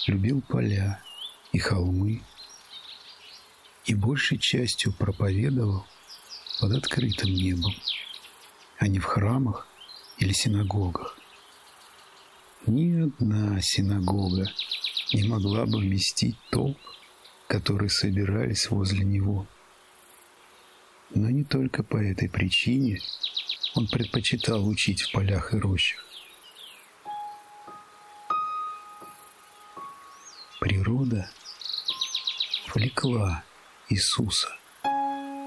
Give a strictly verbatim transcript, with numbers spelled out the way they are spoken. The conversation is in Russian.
любил поля и холмы и большей частью проповедовал под открытым небом, а не в храмах или синагогах. Ни одна синагога не могла бы вместить толп, которые собирались возле него. Но не только по этой причине он предпочитал учить в полях и рощах. Природа влекла Иисуса